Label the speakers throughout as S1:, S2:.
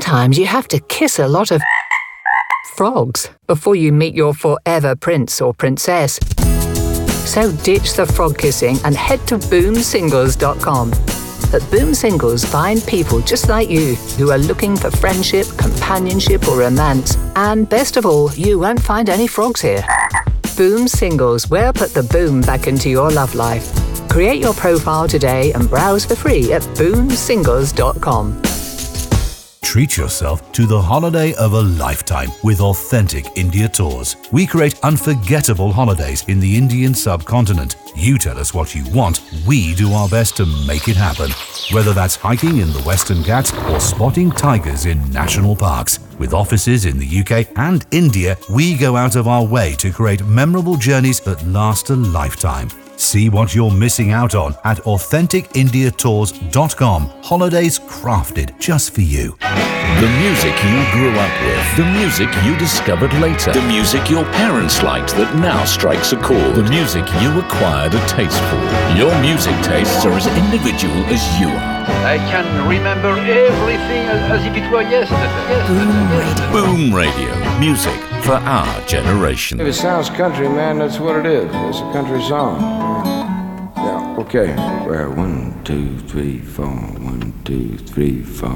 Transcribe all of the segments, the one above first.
S1: Sometimes you have to kiss a lot of frogs before you meet your forever prince or princess. So ditch the frog kissing and head to boomsingles.com. At Boom Singles, find people just like you who are looking for friendship, companionship or romance. And best of all, you won't find any frogs here. Boom Singles, where put the boom back into your love life. Create your profile today and browse for free at boomsingles.com.
S2: Treat yourself to the holiday of a lifetime with Authentic India Tours. We create unforgettable holidays in the Indian subcontinent. You tell us what you want, we do our best to make it happen. Whether that's hiking in the Western Ghats or spotting tigers in national parks. With offices in the UK and India, we go out of our way to create memorable journeys that last a lifetime. See what you're missing out on at AuthenticIndiaTours.com. Holidays crafted just for you.
S3: The music you grew up with. The music you discovered later. The music your parents liked that now strikes a chord. The music you acquired a taste for. Your music tastes are as individual as you are.
S4: I can remember everything as if it were yesterday.
S3: Boom Radio. Music for our generation.
S5: If it sounds country, man, that's what it is. It's a country song. Yeah, okay. Well, 1, 2, 3, 4. 1, 2, 3, 4.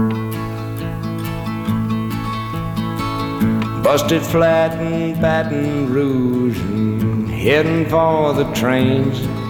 S5: Busted flat in Baton Rouge and heading for the trains.